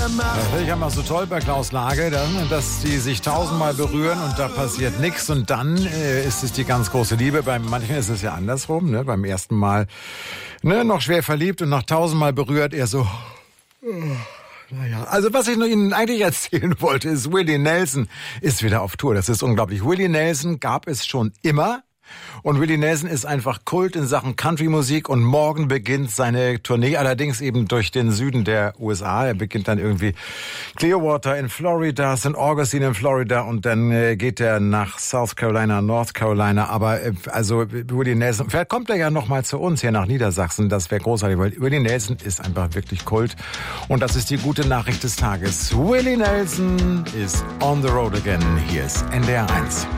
Das finde ich immer so toll bei Klaus Lage, dass die sich tausendmal berühren und da passiert nichts und dann ist es die ganz große Liebe. Bei manchen ist es ja andersrum, ne? Beim ersten Mal noch schwer verliebt und nach tausendmal berührt er so... Naja, also was ich nur Ihnen eigentlich erzählen wollte, ist, Willie Nelson ist wieder auf Tour. Das ist unglaublich. Willie Nelson gab es schon immer. Und Willie Nelson ist einfach Kult in Sachen Country-Musik und morgen beginnt seine Tournee, allerdings eben durch den Süden der USA. Er beginnt dann irgendwie Clearwater in Florida, St. Augustine in Florida und dann geht er nach South Carolina, North Carolina. Aber also Willie Nelson, vielleicht kommt er ja noch mal zu uns hier nach Niedersachsen, das wäre großartig, weil Willie Nelson ist einfach wirklich Kult und das ist die gute Nachricht des Tages. Willie Nelson is on the road again. Hier ist NDR 1.